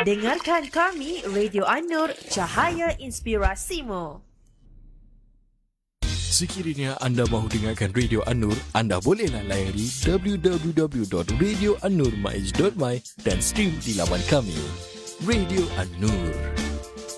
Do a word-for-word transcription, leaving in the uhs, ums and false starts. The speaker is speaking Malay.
Dengarkan kami, Radio An-Nur, Cahaya Inspirasimu. Sekiranya anda mahu dengarkan Radio An-Nur, anda bolehlah layari w w w dot radio an nur maiz dot my dan stream di laman kami. Radio An-Nur.